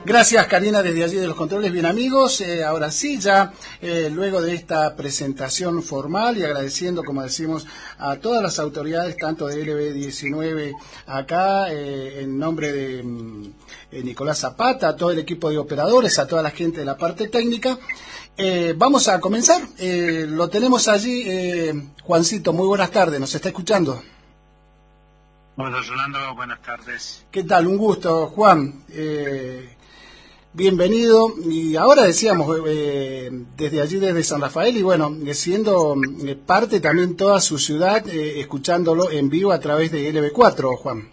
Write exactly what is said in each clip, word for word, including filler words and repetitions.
Gracias, Karina, desde allí de los controles. Bien, amigos, eh, ahora sí, ya eh, luego de esta presentación formal y agradeciendo, como decimos, a todas las autoridades, tanto de L B diecinueve acá, eh, en nombre de mm, eh, Nicolás Zapata, a todo el equipo de operadores, a toda la gente de la parte técnica, eh, vamos a comenzar. Eh, lo tenemos allí, eh, Juancito, muy buenas tardes, ¿nos está escuchando? Hola, Rolando, buenas tardes. ¿Qué tal? Un gusto, Juan. Eh, bienvenido. Y ahora decíamos, eh, desde allí, desde San Rafael, y bueno, siendo eh, parte también toda su ciudad, eh, escuchándolo en vivo a través de L B cuatro, Juan.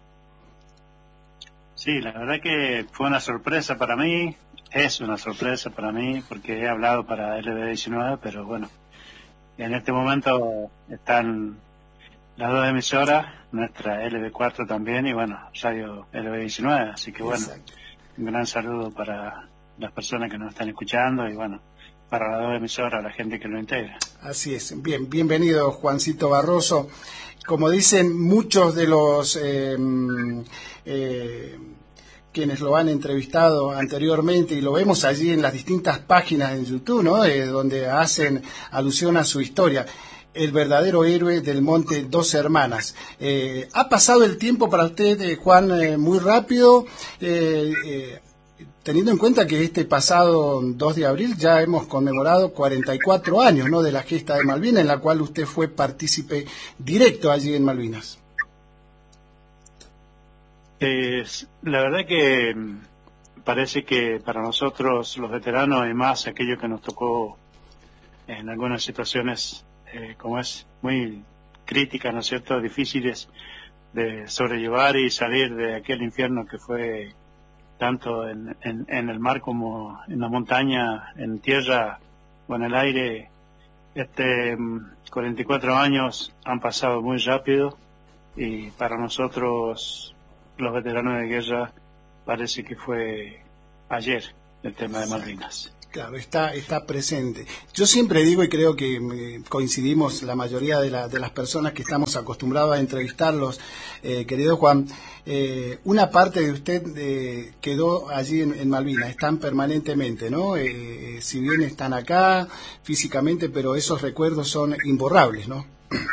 Sí, la verdad que fue una sorpresa para mí, es una sorpresa para mí, porque he hablado para L B diecinueve, pero bueno, en este momento están las dos emisoras, nuestra L B cuatro también, y bueno, Radio L B diecinueve, así que bueno, exacto. Un gran saludo para las personas que nos están escuchando y bueno, para las dos emisoras, la gente que lo integra. Así es, bien, bienvenido, Juancito Barroso. Como dicen muchos de los eh, eh, quienes lo han entrevistado anteriormente, y lo vemos allí en las distintas páginas en YouTube, ¿no? Eh, donde hacen alusión a su historia. El verdadero héroe del Monte Dos Hermanas. Eh, ha pasado el tiempo para usted, eh, Juan, eh, muy rápido, eh, eh, teniendo en cuenta que este pasado dos de abril ya hemos conmemorado cuarenta y cuatro años, ¿no?, de la gesta de Malvinas, en la cual usted fue partícipe directo allí en Malvinas. Eh, la verdad que parece que para nosotros los veteranos, y más aquello que nos tocó en algunas situaciones Eh, como es muy críticas, ¿no es cierto?, difíciles de sobrellevar y salir de aquel infierno que fue tanto en, en, en el mar como en la montaña, en tierra o en el aire. Este cuarenta y cuatro años han pasado muy rápido y para nosotros los veteranos de guerra parece que fue ayer el tema de Malvinas. Claro, está, está presente. Yo siempre digo, y creo que eh, coincidimos la mayoría de, la, de las personas que estamos acostumbrados a entrevistarlos, eh, querido Juan, eh, una parte de usted eh, quedó allí en, en Malvinas, están permanentemente, ¿no? Eh, si bien están acá físicamente, pero esos recuerdos son imborrables, ¿no?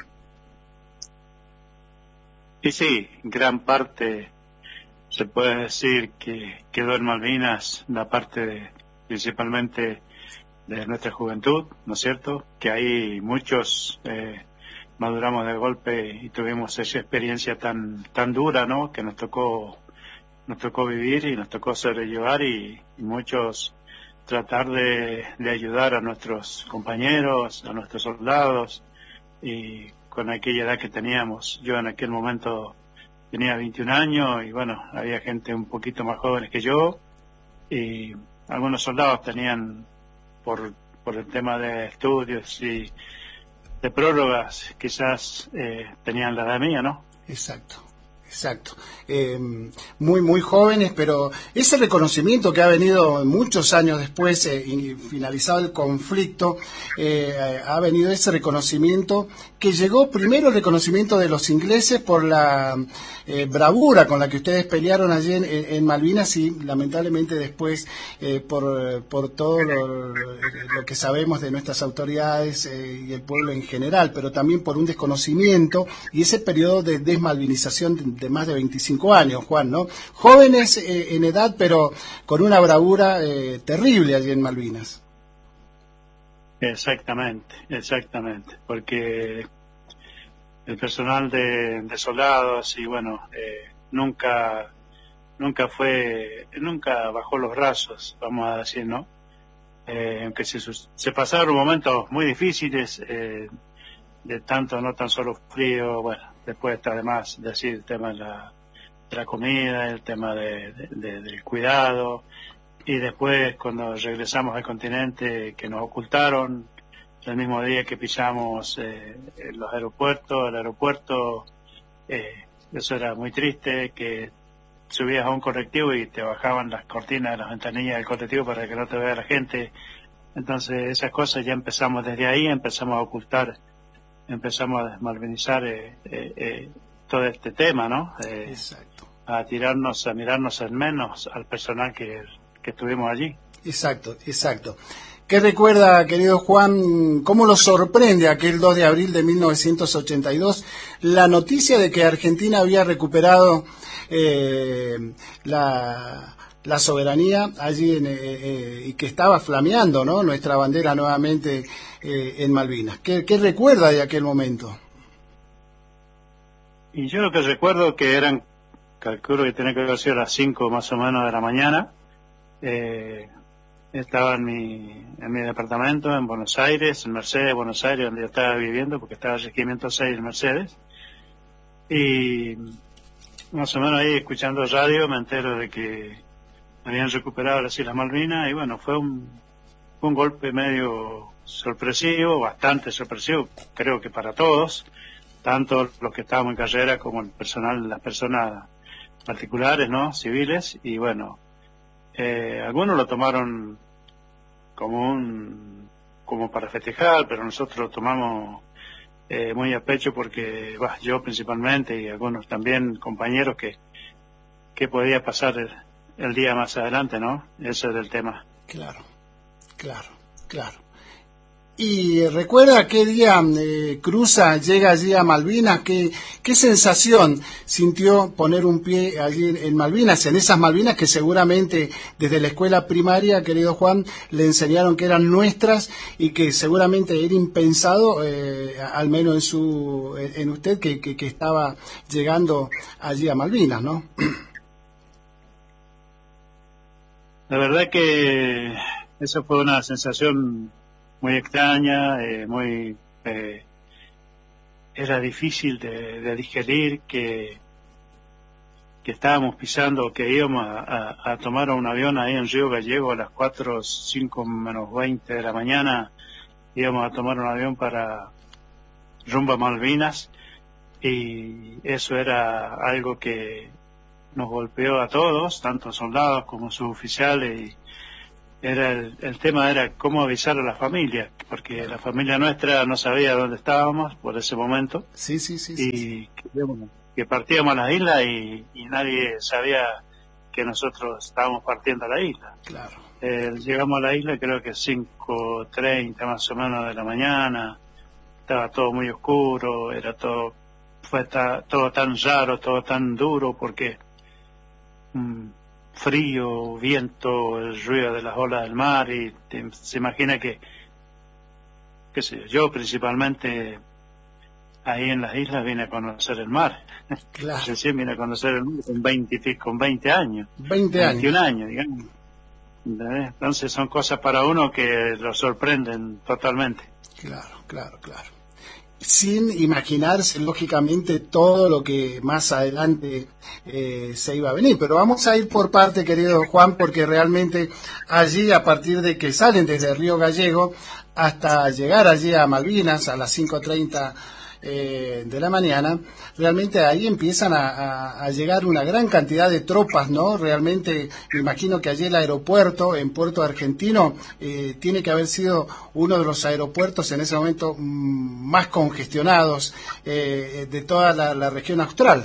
Y sí, gran parte se puede decir que quedó en Malvinas, la parte de principalmente de nuestra juventud, ¿no es cierto?, que ahí muchos eh, maduramos de golpe y tuvimos esa experiencia tan tan dura, ¿no?, que nos tocó nos tocó vivir y nos tocó sobrellevar y, y muchos tratar de, de ayudar a nuestros compañeros, a nuestros soldados, y con aquella edad que teníamos. Yo en aquel momento tenía veintiún años y bueno, había gente un poquito más jóvenes que yo y algunos soldados tenían, por, por el tema de estudios y de prórrogas, quizás eh, tenían la edad mía, ¿no? Exacto, exacto. Eh, muy, muy jóvenes, pero ese reconocimiento que ha venido muchos años después, eh, y finalizado el conflicto, eh, ha venido ese reconocimiento que llegó primero el reconocimiento de los ingleses por la eh, bravura con la que ustedes pelearon allí en, en Malvinas y lamentablemente después eh, por, por todo lo, lo que sabemos de nuestras autoridades eh, y el pueblo en general, pero también por un desconocimiento y ese periodo de desmalvinización de, de más de veinticinco años, Juan, ¿no? Jóvenes eh, en edad, pero con una bravura eh, terrible allí en Malvinas. Exactamente, exactamente, porque el personal de, de soldados y bueno, eh, nunca nunca fue, nunca bajó los brazos, vamos a decir, ¿no? Eh, aunque se, se pasaron momentos muy difíciles, eh, de tanto, no tan solo frío, bueno, después está además decir el tema de la, de la comida, el tema de, de, de, del cuidado. Y después, cuando regresamos al continente, que nos ocultaron, el mismo día que pisamos eh, los aeropuertos, el aeropuerto, eh, eso era muy triste, que subías a un colectivo y te bajaban las cortinas de las ventanillas del colectivo para que no te vea la gente. Entonces, esas cosas ya empezamos desde ahí, empezamos a ocultar, empezamos a desmalvinizar eh, eh, eh, todo este tema, ¿no? Eh, Exacto. a tirarnos, a mirarnos en menos al personal que, que estuvimos allí. Exacto, exacto. ¿Qué recuerda, querido Juan, cómo lo sorprende aquel dos de abril de mil novecientos ochenta y dos la noticia de que Argentina había recuperado eh, la, la soberanía allí en, eh, eh, y que estaba flameando, ¿no?, nuestra bandera nuevamente eh, en Malvinas? ¿Qué, ¿Qué recuerda de aquel momento? Y yo lo que recuerdo que eran, calculo que tenía que haber sido las cinco más o menos de la mañana. Eh, estaba en mi, en mi departamento en Buenos Aires, en Mercedes, Buenos Aires, donde yo estaba viviendo, porque estaba el Regimiento seis en Mercedes. Y más o menos ahí escuchando radio me entero de que habían recuperado las Islas Malvinas, y bueno, fue un, fue un golpe medio sorpresivo, bastante sorpresivo, creo que para todos, tanto los que estábamos en carrera como el personal, las personas particulares, ¿no?, civiles. Y bueno, eh, algunos lo tomaron como un como para festejar, pero nosotros lo tomamos eh, muy a pecho, porque bah, yo principalmente, y algunos también compañeros, que que podía pasar el, el día más adelante, ¿no? Ese era el tema. Claro, claro, claro. ¿Y recuerda qué día eh, cruza, llega allí a Malvinas? ¿Qué, qué sensación sintió poner un pie allí en, en Malvinas, en esas Malvinas que seguramente desde la escuela primaria, querido Juan, le enseñaron que eran nuestras y que seguramente era impensado, eh, al menos en su en usted, que, que, que estaba llegando allí a Malvinas, ¿no? La verdad que esa fue una sensación muy extraña, eh, muy eh, era difícil de, de digerir que que estábamos pisando, que íbamos a, a, a tomar un avión ahí en Río Gallego a las cuatro, cinco menos veinte de la mañana. Íbamos a tomar un avión para rumbo a Malvinas, y eso era algo que nos golpeó a todos, tanto soldados como suboficiales. Y era el, el tema era cómo avisar a la familia, porque la familia nuestra no sabía dónde estábamos por ese momento. Sí, sí, sí. Y sí. Que, bueno, que partíamos a la isla y, y nadie sabía que nosotros estábamos partiendo a la isla. Claro. Eh, llegamos a la isla creo que cinco treinta más o menos de la mañana, estaba todo muy oscuro, era todo, fue ta, todo tan raro, todo tan duro, porque mmm, frío, viento, el ruido de las olas del mar, y te, se imagina que, qué sé yo, yo principalmente ahí en las islas vine a conocer el mar. Claro. Recién vine a conocer el mar con veinte, con veinte años. veinte años. veintiún años, digamos. Entonces son cosas para uno que lo sorprenden totalmente. Claro, claro, claro. Sin imaginarse, lógicamente, todo lo que más adelante eh, se iba a venir. Pero vamos a ir por parte, querido Juan, porque realmente allí, a partir de que salen desde Río Gallego hasta llegar allí a Malvinas a las cinco treinta eh, de la mañana, realmente ahí empiezan a, a, a llegar una gran cantidad de tropas, ¿no? Realmente me imagino que allí el aeropuerto en Puerto Argentino eh, tiene que haber sido uno de los aeropuertos en ese momento mmm, más congestionados eh, de toda la, la región austral.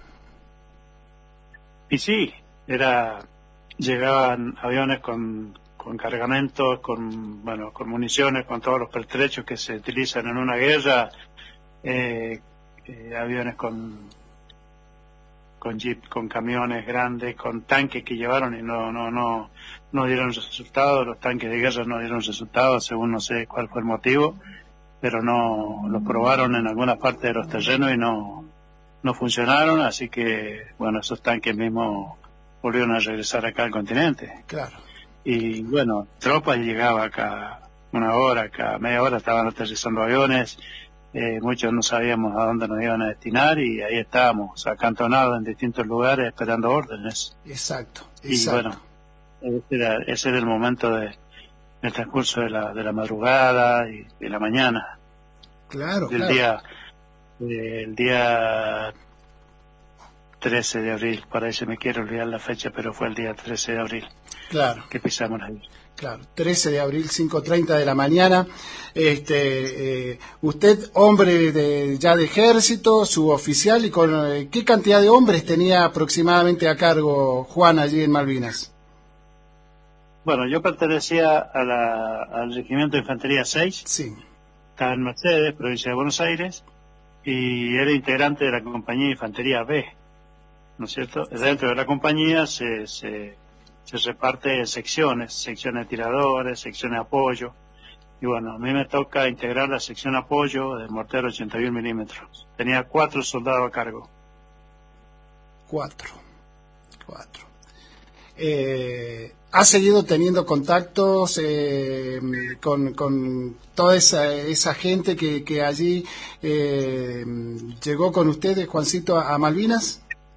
Y sí, era llegaban aviones con con cargamentos, con bueno, con municiones, con todos los pertrechos que se utilizan en una guerra. Eh, eh, aviones con con jeep, con camiones grandes, con tanques que llevaron y no no no no dieron resultados. Los tanques de guerra no dieron resultados, según no sé cuál fue el motivo, pero no los probaron en alguna parte de los terrenos y no no funcionaron. Así que bueno, esos tanques mismos volvieron a regresar acá al continente. Claro. Y bueno, tropas llegaba acá una hora, cada media hora estaban aterrizando aviones. Eh, muchos no sabíamos a dónde nos iban a destinar, y ahí estábamos acantonados en distintos lugares esperando órdenes. Exacto, exacto. Y bueno, ese era, ese era el momento de, del transcurso de la, de la madrugada y de la mañana. Claro, del claro. día, eh, el día trece de abril, por ahí se me quiere olvidar la fecha, pero fue el día trece de abril. Claro. Que pisamos ahí. Claro, trece de abril, cinco treinta de la mañana. Este, eh, usted, hombre de, ya de ejército, suboficial, y con eh, ¿qué cantidad de hombres tenía aproximadamente a cargo Juan allí en Malvinas? Bueno, yo pertenecía a la, al Regimiento de Infantería seis, sí. Estaba en Mercedes, provincia de Buenos Aires, y era integrante de la compañía de Infantería B, ¿no es cierto? Dentro de la compañía se... se se reparte en secciones, secciones de tiradores, secciones de apoyo, y bueno, a mí me toca integrar la sección apoyo de mortero ochenta y uno milímetros. Tenía cuatro soldados a cargo. Cuatro, cuatro. Eh, ¿Ha seguido teniendo contactos eh, con, con toda esa, esa gente que, que allí eh, llegó con ustedes, Juancito, a, a Malvinas?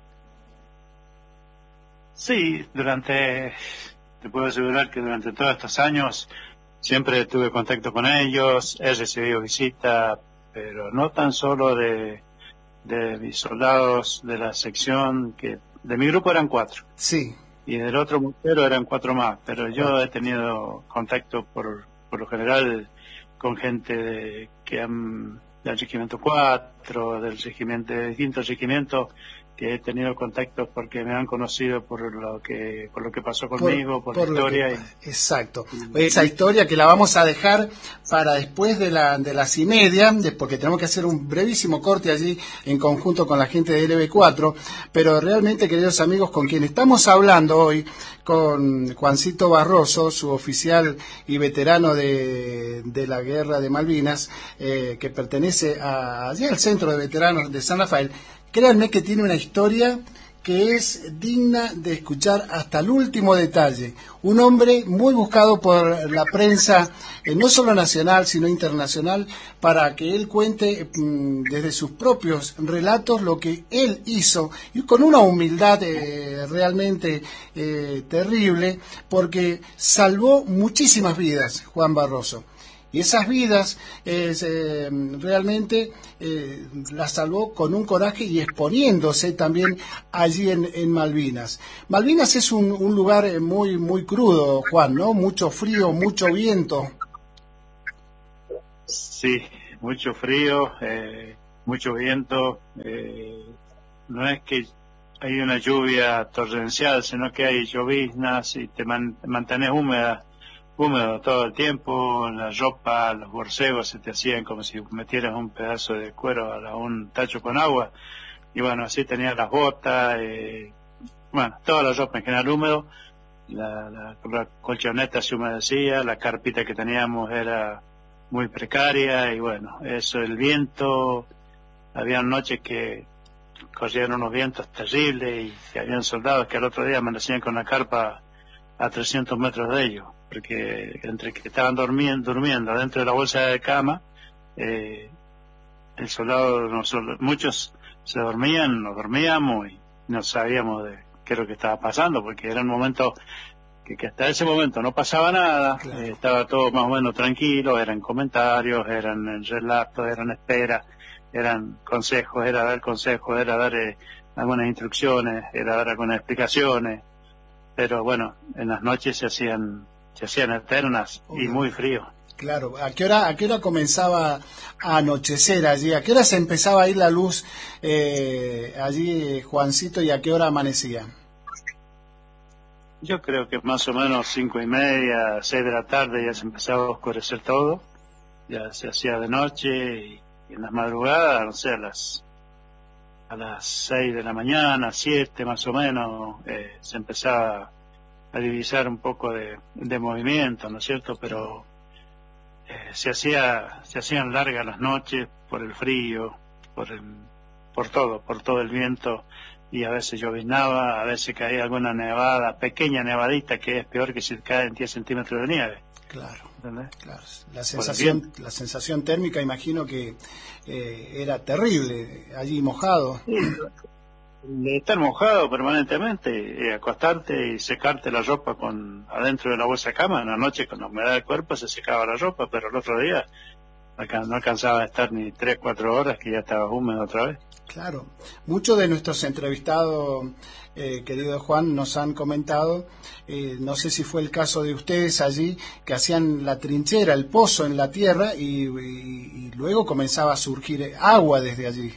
Sí, durante, te puedo asegurar que durante todos estos años siempre tuve contacto con ellos, he recibido visitas, pero no tan solo de, de mis soldados de la sección, que de mi grupo eran cuatro. Sí. Y del otro mortero eran cuatro más, pero yo he tenido contacto por, por lo general con gente de, que han, del regimiento cuatro, del regimiento, de distintos regimientos, que he tenido contactos porque me han conocido por lo que por lo que pasó conmigo, por, por, por la historia. Que, y, exacto. Esa historia que la vamos a dejar para después de, la, de las y media, porque tenemos que hacer un brevísimo corte allí en conjunto con la gente de L B cuatro, pero realmente, queridos amigos, con quien estamos hablando hoy, con Juancito Barroso, su oficial y veterano de, de la guerra de Malvinas, eh, que pertenece a, allí al Centro de Veteranos de San Rafael. Créanme que tiene una historia que es digna de escuchar hasta el último detalle. Un hombre muy buscado por la prensa, eh, no solo nacional, sino internacional, para que él cuente mmm, desde sus propios relatos lo que él hizo, y con una humildad eh, realmente eh, terrible, porque salvó muchísimas vidas, Juan Barroso. Y esas vidas eh, eh, realmente eh, las salvó con un coraje y exponiéndose también allí en, en Malvinas. Malvinas es un, un lugar muy muy crudo, Juan, ¿no? Mucho frío, mucho viento. Sí, mucho frío, eh, mucho viento. Eh, no es que hay una lluvia torrencial, sino que hay lloviznas y te, man, te mantienes húmeda. húmedo todo el tiempo, la ropa, los borcegos se te hacían como si metieras un pedazo de cuero a un tacho con agua, y bueno, así tenía las botas, eh, bueno, toda la ropa en general húmedo, la, la, la colchoneta se humedecía, la carpita que teníamos era muy precaria, y bueno, eso, el viento, había noches que corrían unos vientos terribles, y habían soldados que al otro día amanecían con la carpa a trescientos metros de ellos, porque entre que estaban durmiendo, durmiendo dentro de la bolsa de cama, eh, el soldado, no, muchos se dormían, nos dormíamos y no sabíamos de qué es lo que estaba pasando, porque era un momento que, que hasta ese momento no pasaba nada, claro. eh, estaba todo más o menos tranquilo, eran comentarios, eran relatos, eran esperas, eran consejos, era dar consejos, era dar eh, algunas instrucciones, era dar algunas explicaciones, pero bueno, en las noches se hacían se hacían eternas y muy frío. Claro, ¿a qué hora a qué hora comenzaba a anochecer allí? ¿A qué hora se empezaba a ir la luz eh, allí, Juancito, y a qué hora amanecía? Yo creo que más o menos cinco y media, seis de la tarde ya se empezaba a oscurecer todo, ya se hacía de noche, y, y en las madrugadas, no sé, a las a las seis de la mañana, siete más o menos, eh, se empezaba a divisar un poco de, de movimiento, ¿no es cierto? Pero eh, se hacía se hacían largas las noches por el frío, por el, por todo, por todo el viento, y a veces lloviznaba, a veces caía alguna nevada, pequeña nevadita, que es peor que si caen diez centímetros de nieve. Claro, ¿entendés? Claro. La sensación, la sensación térmica, imagino que eh, era terrible, allí mojado. Sí. De estar mojado permanentemente, y acostarte y secarte la ropa con adentro de la bolsa de cama. En la noche con la humedad del cuerpo se secaba la ropa, pero el otro día Acá no alcanzaba a estar ni tres, cuatro horas que ya estaba húmedo otra vez. Claro, muchos de nuestros entrevistados, eh, querido Juan, nos han comentado, eh, no sé si fue el caso de ustedes allí, que hacían la trinchera, el pozo en la tierra y, y, y luego comenzaba a surgir agua desde allí.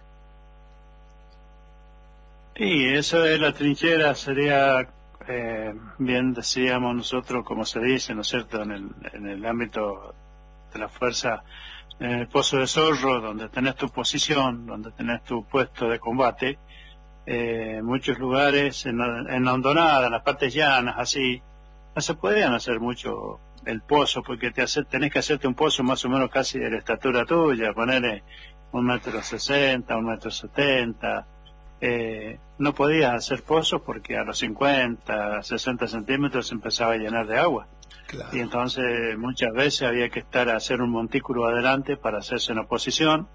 Y eso de la trinchera sería, eh, bien decíamos nosotros, como se dice, ¿no es cierto?, en el, en el ámbito de la fuerza, en el pozo de zorro, donde tenés tu posición, donde tenés tu puesto de combate. Eh, muchos lugares, en la, en la hondonada, en las partes llanas, así, no se podían hacer mucho el pozo, porque te hace, tenés que hacerte un pozo más o menos casi de la estatura tuya, ponerle un metro sesenta, un metro setenta. Eh, no podías hacer pozos porque a los cincuenta, sesenta centímetros se empezaba a llenar de agua. Claro. Y entonces muchas veces había que estar a hacer un montículo adelante para hacerse una posición.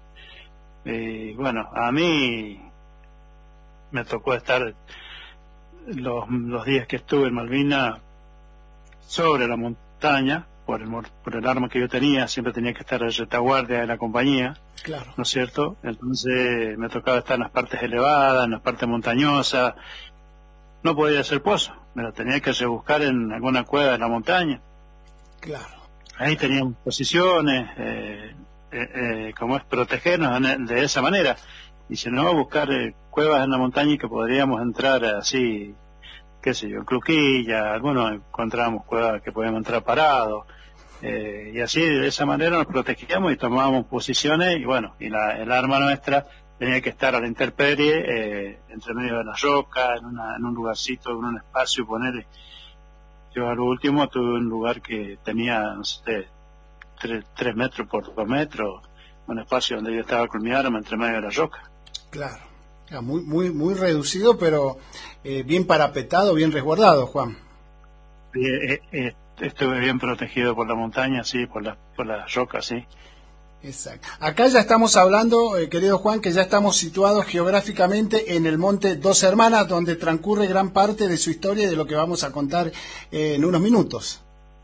Y bueno, a mí me tocó estar los, los días que estuve en Malvinas sobre la montaña, por el, por el arma que yo tenía, siempre tenía que estar en retaguardia de la compañía. Claro. ¿No es cierto? Entonces me tocaba estar en las partes elevadas, en las partes montañosas. No podía hacer pozo, me lo tenía que rebuscar en alguna cueva de la montaña. Claro. Ahí teníamos posiciones, eh, eh, eh, como es protegernos de esa manera. Y si no, buscar eh, cuevas en la montaña y que podríamos entrar así, qué sé yo, en Cluquilla, algunos encontrábamos cuevas que podíamos entrar parados. Eh, y así de esa manera nos protegíamos y tomábamos posiciones y bueno, y la, el arma nuestra tenía que estar a la intemperie, eh, entre medio de las rocas, en, una, en un lugarcito, en un espacio, poner. Yo a lo último tuve un lugar que tenía, no sé, tres, tres metros por dos metros, un espacio donde yo estaba con mi arma entre medio de las rocas. Claro, muy, muy, muy reducido, pero eh, bien parapetado, bien resguardado, Juan. Eh, eh, eh, Estuve bien protegido por la montaña, sí, por las por las rocas, sí. Exacto. Acá ya estamos hablando, eh, querido Juan, que ya estamos situados geográficamente en el monte Dos Hermanas, donde transcurre gran parte de su historia y de lo que vamos a contar eh, en unos minutos.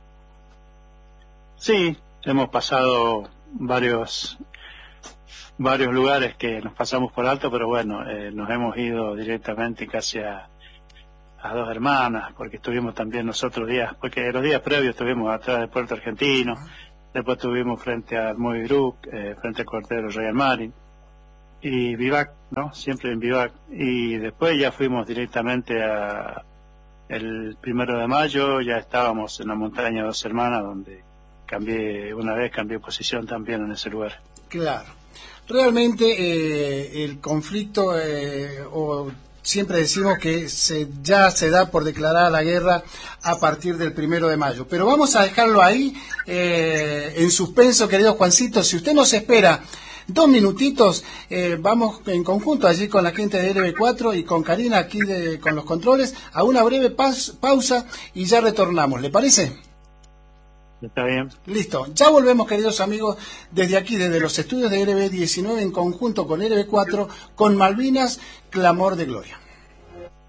Sí, hemos pasado varios varios lugares que nos pasamos por alto, pero bueno, eh, nos hemos ido directamente casi a a Dos Hermanas, porque estuvimos también nosotros días, porque los días previos estuvimos atrás del Puerto Argentino, después estuvimos frente al Moviruc, eh, frente al Cortero Royal Marine, y Vivac, ¿no? Siempre en Vivac, y después ya fuimos directamente a el primero de mayo, ya estábamos en la montaña Dos Hermanas, donde cambié, una vez cambié posición también en ese lugar. Claro. Realmente eh, el conflicto, eh, o siempre decimos que se, ya se da por declarada la guerra a partir del primero de mayo. Pero vamos a dejarlo ahí eh, en suspenso, querido Juancito. Si usted nos espera dos minutitos, eh, vamos en conjunto allí con la gente de L B cuatro y con Karina aquí de, con los controles a una breve pas, pausa y ya retornamos. ¿Le parece? Está bien. Listo. Ya volvemos, queridos amigos, desde aquí, desde los estudios de L B diecinueve, en conjunto con L B cuatro, con Malvinas, Clamor de Gloria.